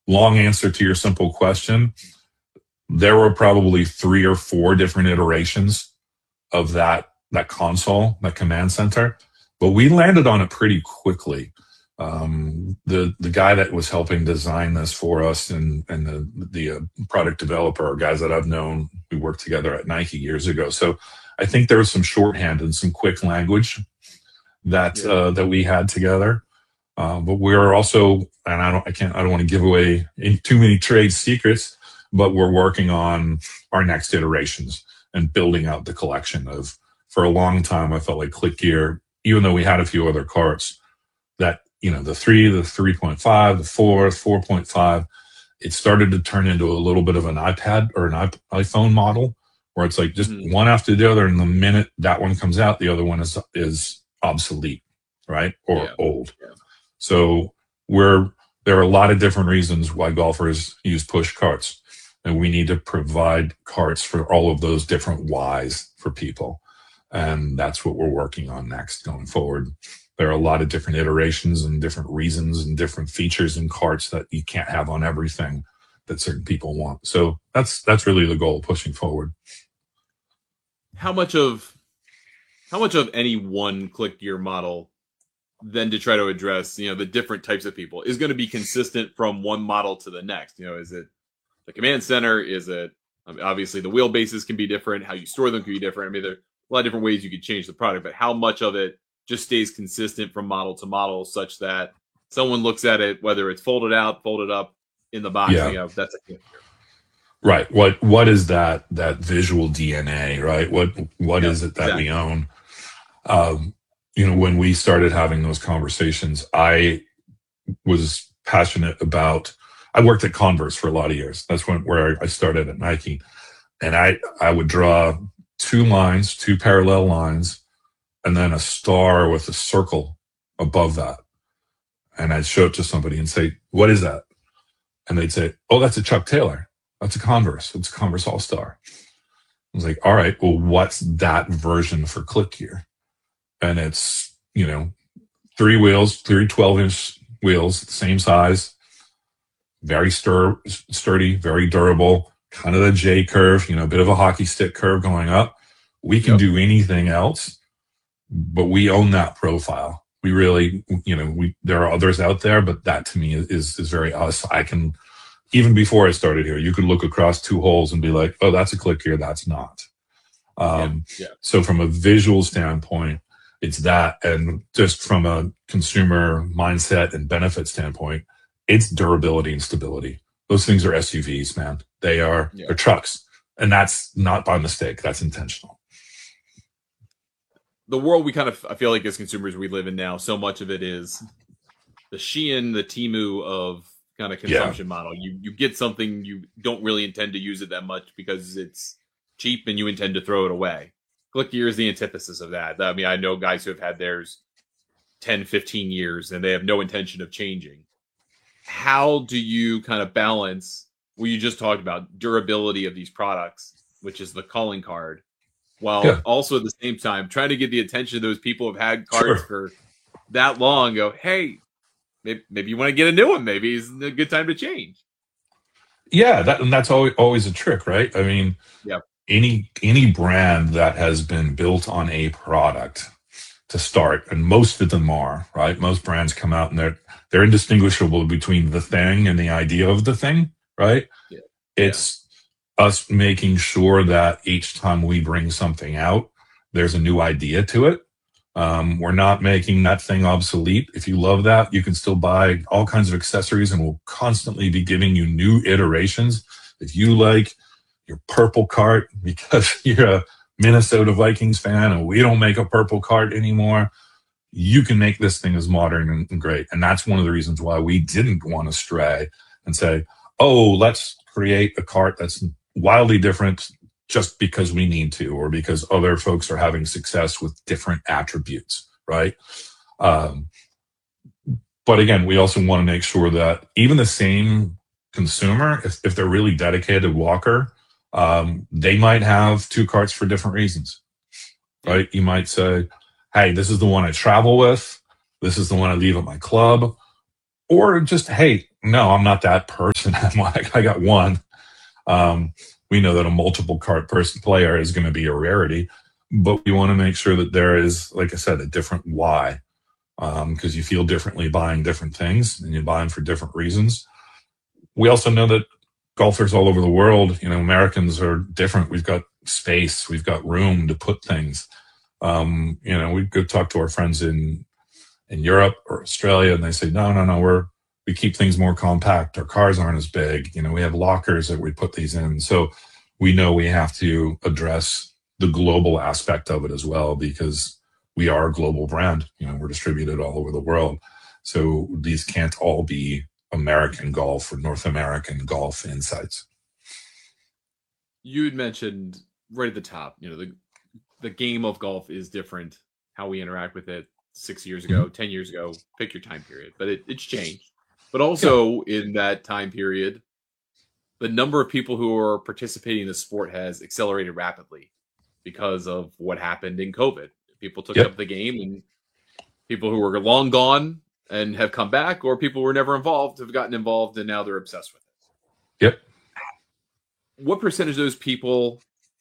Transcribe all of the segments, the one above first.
long answer to your simple question, there were probably 3 or 4 different iterations of that console, that command center, but we landed on it pretty quickly. The guy that was helping design this for us, and the product developer are guys that I've known. We worked together at Nike years ago, so I think there was some shorthand and some quick language that we had together. But we're also, and I don't want to give away too many trade secrets, but we're working on our next iterations and building out the collection of. For a long time, I felt like ClickGear, even though we had a few other carts, that the 3, the 3.5, the 4, 4.5, it started to turn into a little bit of an iPad or an iPhone model, where it's like just one after the other, and the minute that one comes out, the other one is obsolete, right, or old. Yeah. So there are a lot of different reasons why golfers use push carts, and we need to provide carts for all of those different whys for people. And that's what we're working on next going forward. There are a lot of different iterations and different reasons and different features in carts that you can't have on everything that certain people want. So that's really the goal pushing forward. How much of any one ClickGear model then to try to address, the different types of people is going to be consistent from one model to the next? Is it the command center? Is it, obviously the wheelbases can be different. How you store them can be different. I mean, there are a lot of different ways you could change the product, but how much of it just stays consistent from model to model, such that someone looks at it, whether it's folded out, folded up in the box, that's a ClickGear. Right. What is that visual DNA, right? What is it that we own? When we started having those conversations, I was passionate about, I worked at Converse for a lot of years. That's where I started at Nike. And I would draw 2 parallel lines, and then a star with a circle above that. And I'd show it to somebody and say, what is that? And they'd say, oh, that's a Chuck Taylor. That's a Converse. It's a Converse All-Star. I was like, all right, well, what's that version for ClickGear? And it's, 3 wheels, 3 12-inch wheels, same size, very sturdy, very durable, kind of the J curve, a bit of a hockey stick curve going up. We can do anything else, but we own that profile. We really, there are others out there, but that to me is very us. I can, even before I started here, you could look across 2 holes and be like, oh, that's a ClickGear, that's not. So from a visual standpoint, it's that, and just from a consumer mindset and benefit standpoint, it's durability and stability. Those things are SUVs, man. They're trucks, and that's not by mistake. That's intentional. The world I feel like as consumers we live in now, so much of it is the Shein, the Temu of kind of consumption model. You get something, you don't really intend to use it that much because it's cheap and you intend to throw it away. ClickGear is the antithesis of that. I mean, I know guys who have had theirs 10, 15 years and they have no intention of changing. How do you kind of balance what you just talked about, durability of these products, which is the calling card, while also at the same time trying to get the attention of those people who've had cards for that long, go, hey, maybe you want to get a new one. Maybe it's a good time to change. Yeah, that's always a trick, right? I mean, any brand that has been built on a product to start, and most of them are, right? Most brands come out and they're indistinguishable between the thing and the idea of the thing, right? It's us making sure that each time we bring something out, there's a new idea to it. We're not making that thing obsolete. If you love that, you can still buy all kinds of accessories, and we'll constantly be giving you new iterations. If you like your purple cart because you're a Minnesota Vikings fan and we don't make a purple cart anymore, you can make this thing as modern and great. And that's one of the reasons why we didn't want to stray and say, oh, let's create a cart that's wildly different just because we need to, or because other folks are having success with different attributes, right? But again, we also want to make sure that even the same consumer, if they're really dedicated walker, they might have 2 carts for different reasons, right? You might say, hey, this is the one I travel with. This is the one I leave at my club. Or just, hey, no, I'm not that person. I'm like, I got one. Um, we know that a multiple cart person player is going to be a rarity, but we want to make sure that there is, like I said, a different why, because you feel differently buying different things and you buy them for different reasons. We also know that golfers all over the world, Americans are different. We've got space, we've got room to put things. We go talk to our friends in Europe or Australia, and they say, no, we keep things more compact. Our cars aren't as big. We have lockers that we put these in. So we know we have to address the global aspect of it as well, because we are a global brand. We're distributed all over the world. So these can't all be American golf or North American golf insights. You had mentioned right at the top, the game of golf is different. How we interact with it 6 years ago, 10 years ago, pick your time period, but it's changed. But also in that time period, the number of people who are participating in the sport has accelerated rapidly because of what happened in COVID. People took up the game, and people who were long gone and have come back, or people who were never involved have gotten involved and now they're obsessed with it. Yep. What percentage of those people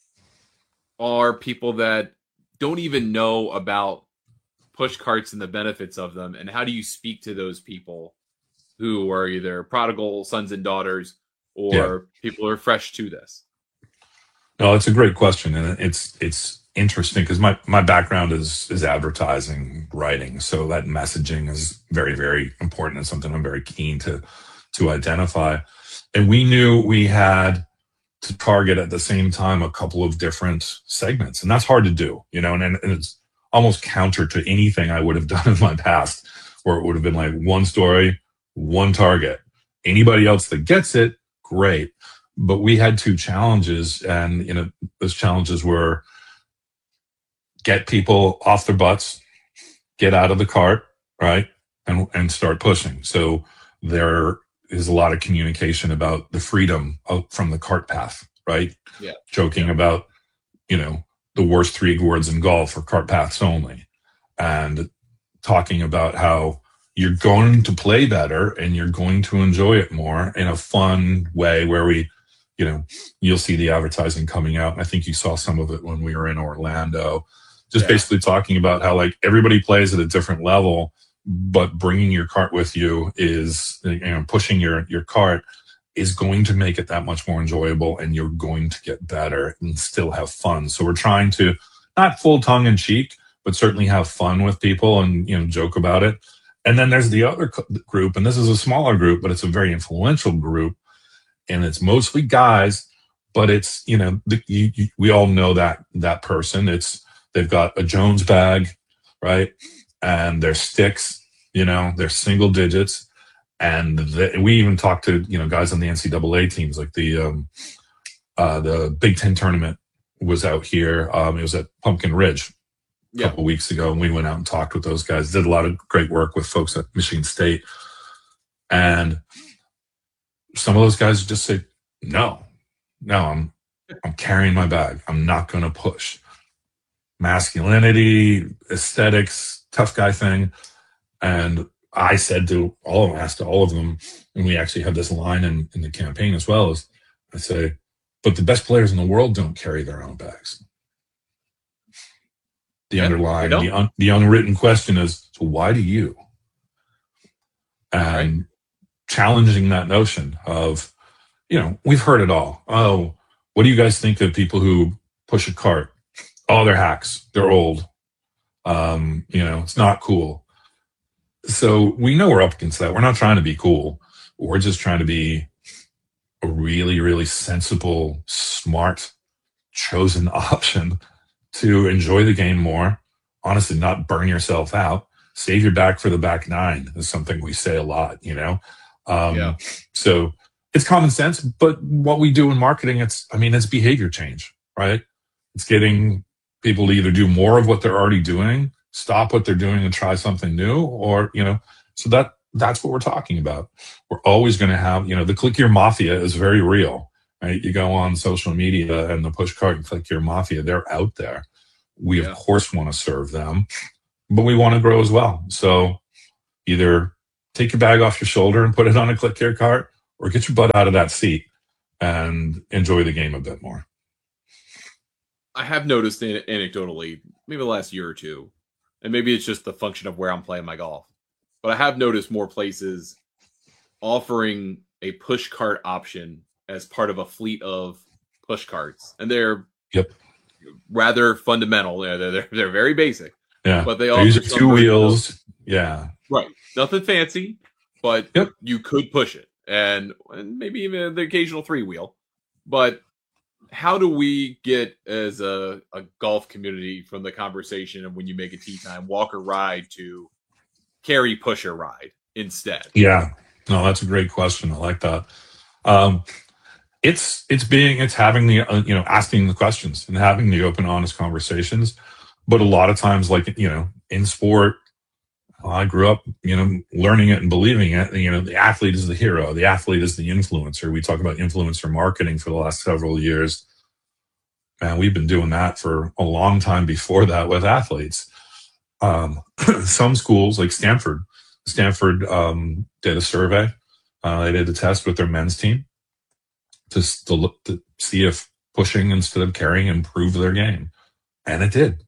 are people that don't even know about push carts and the benefits of them? And how do you speak to those people who are either prodigal sons and daughters or people who are fresh to this? No, it's a great question. And it's interesting because my background is advertising, writing. So that messaging is very, very important and something I'm very keen to identify. And we knew we had to target at the same time a couple of different segments. And that's hard to do, and it's almost counter to anything I would have done in my past, where it would have been like one story, one target. Anybody else that gets it, great. But we had two challenges, and those challenges were get people off their butts, get out of the cart, right, and start pushing. So there is a lot of communication about the freedom from the cart path, right? Yeah. Joking about, the worst 3 words in golf are cart paths only, and talking about how you're going to play better and you're going to enjoy it more in a fun way where you'll see the advertising coming out. And I think you saw some of it when we were in Orlando, just basically talking about how like everybody plays at a different level, but bringing your cart with you is, pushing your cart is going to make it that much more enjoyable, and you're going to get better and still have fun. So we're trying to, not full tongue in cheek, but certainly have fun with people and, joke about it. And then there's the other group, and this is a smaller group, but it's a very influential group, and it's mostly guys, but it's, we all know that person. They've got a Jones bag, right? And their sticks, they're single digits. And we even talked to, guys on the NCAA teams, like the Big Ten tournament was out here. It was at Pumpkin Ridge a couple weeks ago, and we went out and talked with those guys, did a lot of great work with folks at Michigan State. And some of those guys just say, no, I'm carrying my bag. I'm not going to push. Masculinity, aesthetics, tough guy thing. And I said to all of them, asked all of them, and we actually have this line in the campaign as well, is I say, but the best players in the world don't carry their own bags. The underlying, the unwritten question is, so why do you? And challenging that notion of, we've heard it all. Oh, what do you guys think of people who push a cart? Oh, they're hacks. They're old. It's not cool. So we know we're up against that. We're not trying to be cool. We're just trying to be a really, really sensible, smart, chosen option to enjoy the game more. Honestly, not burn yourself out. Save your back for the back nine is something we say a lot, So it's common sense, but what we do in marketing, it's behavior change, right? It's getting people to either do more of what they're already doing, stop what they're doing and try something new, or, so that's what we're talking about. We're always going to have, the click your mafia is very real, right? You go on social media and the push cart and click your mafia, they're out there. We of course want to serve them, but we want to grow as well. So either take your bag off your shoulder and put it on a ClickCare cart, or get your butt out of that seat and enjoy the game a bit more. I have noticed anecdotally, maybe the last year or two, and maybe it's just the function of where I'm playing my golf, but I have noticed more places offering a push cart option as part of a fleet of push carts, and they're rather fundamental. They're very basic. Yeah, but they they're offer usually some 2 version of- wheels. Yeah, right, nothing fancy, but Yep. you could push it, and maybe even the occasional 3-wheel. But how do we get, as a golf community, from the conversation of when you make a tee time walk or ride to carry, push or ride instead? yeah. No, that's a great question. I like that. It's having the asking the questions and having the open, honest conversations. But a lot of times, like, in sport, I grew up, learning it and believing it. The athlete is the hero. The athlete is the influencer. We talk about influencer marketing for the last several years. And we've been doing that for a long time before that with athletes. Some schools, like Stanford did a survey. They did a test with their men's team to see if pushing instead of carrying improved their game. And it did.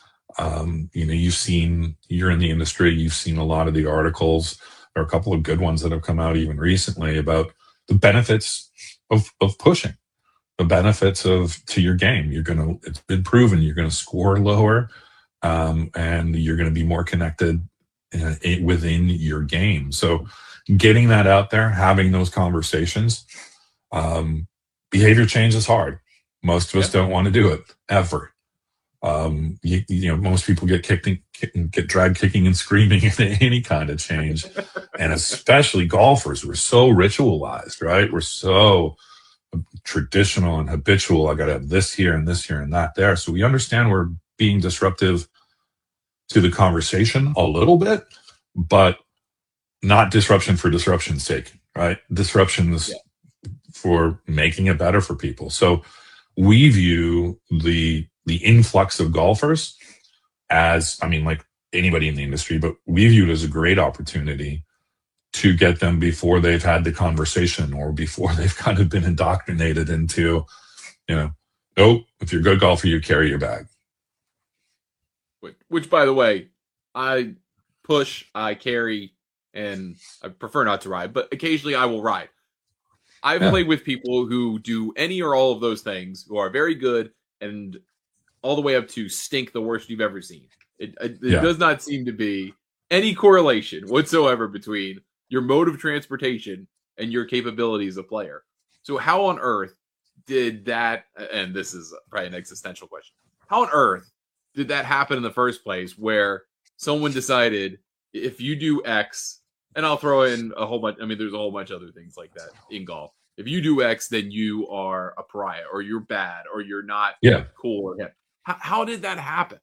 You're in the industry, you've seen a lot of the articles. There are a couple of good ones that have come out even recently about the benefits of pushing, the benefits to your game. It's been proven you're going to score lower, and you're going to be more connected within your game. So getting that out there, having those conversations, behavior change is hard. Most of us don't want to do it ever. Most people get dragged kicking and screaming into any kind of change. And especially golfers, we're so ritualized, right? We're so traditional and habitual. I got to have this here and this here and that there. So we understand we're being disruptive to the conversation a little bit, but not disruption for disruption's sake, right? Disruptions for making it better for people. So we view the influx of golfers as, like anybody in the industry, but we view it as a great opportunity to get them before they've had the conversation or before they've kind of been indoctrinated into, if you're a good golfer, you carry your bag. Which, by the way, I push, I carry, and I prefer not to ride, but occasionally I will ride. I've played with people who do any or all of those things, who are very good, and all the way up to stink the worst you've ever seen. It does not seem to be any correlation whatsoever between your mode of transportation and your capabilities as a player. So how on earth did that, and this is probably an existential question, how on earth did that happen in the first place, where someone decided, if you do X, and I'll throw in a whole bunch, there's a whole bunch of other things like that in golf. If you do X, then you are a pariah, or you're bad, or you're not cool or hip. How did that happen?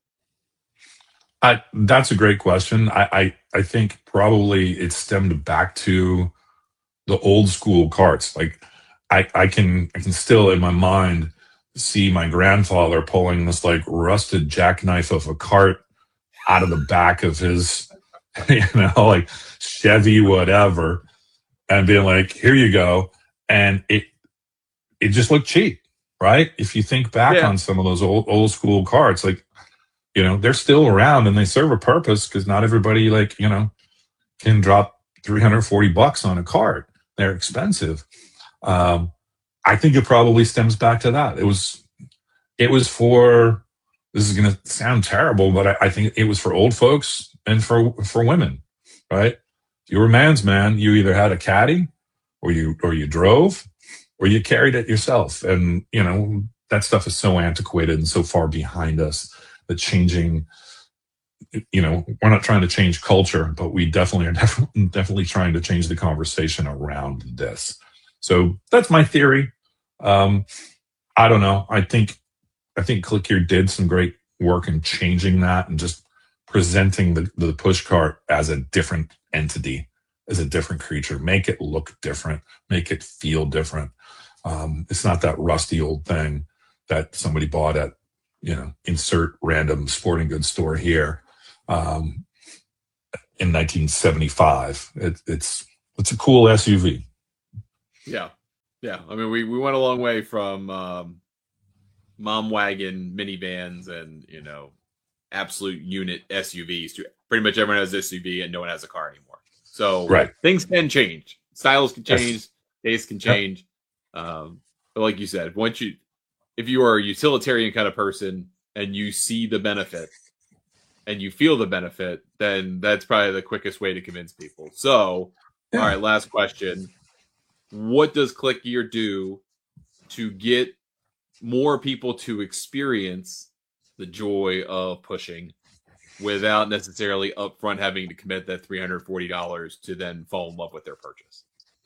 That's a great question. I think probably it stemmed back to the old school carts. Like I can still in my mind see my grandfather pulling this like rusted jackknife of a cart out of the back of his, like Chevy, whatever, and being like, here you go. And it just looked cheap, right? If you think back on some of those old school carts, like, they're still around and they serve a purpose, because not everybody can drop $340 on a cart. They're expensive. I think it probably stems back to that. It was for, this is going to sound terrible, but I think it was for old folks and for women, right? If you were a man's man, you either had a caddy, or you drove, or you carried it yourself. And, that stuff is so antiquated and so far behind us that changing, we're not trying to change culture, but we definitely are definitely trying to change the conversation around this. So that's my theory. I don't know. I think ClickHear did some great work in changing that and just presenting the push cart as a different entity, as a different creature. Make it look different, make it feel different. It's not that rusty old thing that somebody bought at, insert random sporting goods store here. in 1975. It's a cool SUV. Yeah. I mean, we went a long way from mom wagon minivans and absolute unit SUVs to pretty much everyone has an SUV and no one has a car anymore. So right. Things can change, styles can change, tastes can change. But like you said, if you are a utilitarian kind of person and you see the benefit and you feel the benefit, then that's probably the quickest way to convince people. So, all right, last question. What does ClickGear do to get more people to experience the joy of pushing without necessarily upfront having to commit that $340 to then fall in love with their purchase?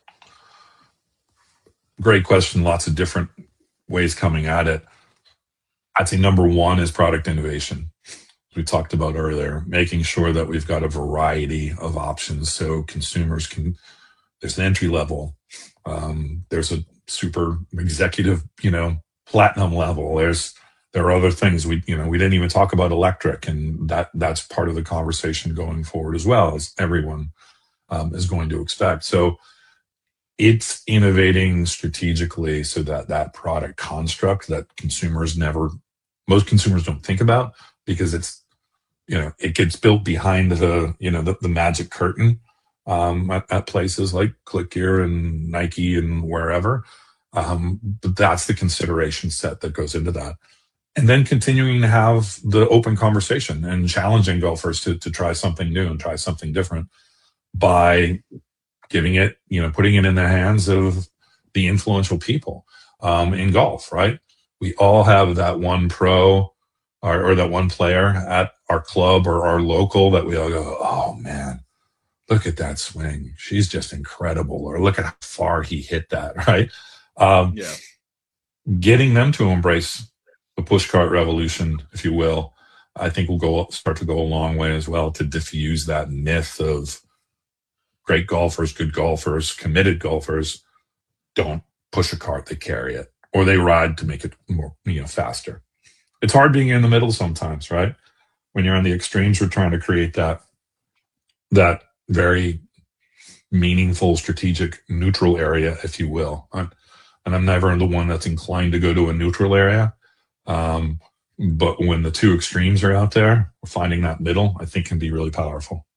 Great question. Lots of different ways coming at it. I'd say number one is product innovation. We talked about earlier, making sure that we've got a variety of options so consumers can, there's an entry level, there's a super executive, platinum level. There are other things we didn't even talk about electric, and that's part of the conversation going forward as well, as everyone is going to expect. So it's innovating strategically so that product construct that most consumers don't think about, because it's, it gets built behind the magic curtain at places like ClickGear and Nike and wherever. But that's the consideration set that goes into that. And then continuing to have the open conversation and challenging golfers to try something new and try something different by giving it, putting it in the hands of the influential people in golf, right? We all have that one pro or that one player at our club or our local that we all go, oh man, look at that swing. She's just incredible. Or look at how far he hit that, right? Getting them to embrace the pushcart revolution, if you will, I think will start to go a long way as well to diffuse that myth of great golfers, good golfers, committed golfers don't push a cart, they carry it, or they ride to make it more, faster. It's hard being in the middle sometimes, right? When you're on the extremes, we're trying to create that very meaningful, strategic, neutral area, if you will. And I'm never the one that's inclined to go to a neutral area. But when the two extremes are out there, finding that middle, I think, can be really powerful.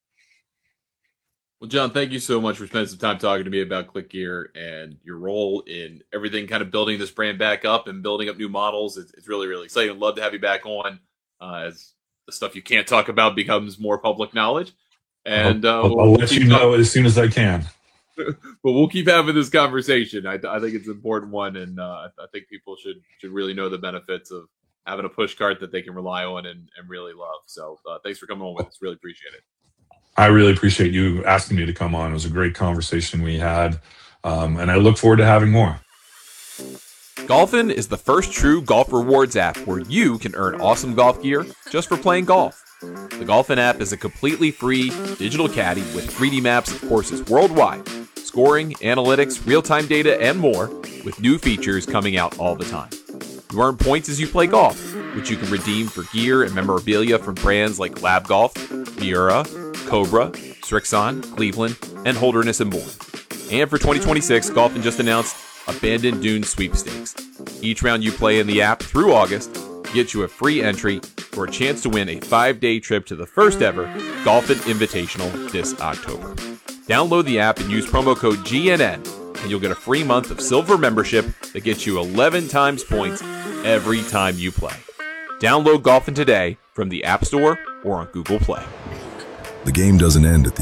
Well, John, thank you so much for spending some time talking to me about ClickGear and your role in everything, kind of building this brand back up and building up new models. It's really, really exciting. I'd love to have you back on as the stuff you can't talk about becomes more public knowledge. And I'll let you know as soon as I can. But we'll keep having this conversation. I think it's an important one, and I think people should really know the benefits of having a push cart that they can rely on and really love. So thanks for coming on with us. Really appreciate it. I really appreciate you asking me to come on. It was a great conversation we had, and I look forward to having more. Golfin is the first true golf rewards app where you can earn awesome golf gear just for playing golf. The Golfin app is a completely free digital caddy with 3D maps of courses worldwide, scoring, analytics, real-time data, and more, with new features coming out all the time. You earn points as you play golf, which you can redeem for gear and memorabilia from brands like Lab Golf, Miura, Cobra, Strixon, Cleveland, and Holderness and Bourne. And for 2026, Golfin just announced Abandoned Dunes Sweepstakes. Each round you play in the app through August gets you a free entry for a chance to win a 5-day trip to the first ever Golfin Invitational this October. Download the app and use promo code GNN, and you'll get a free month of silver membership that gets you 11 times points every time you play. Download Golfin today from the App Store or on Google Play. The game doesn't end at the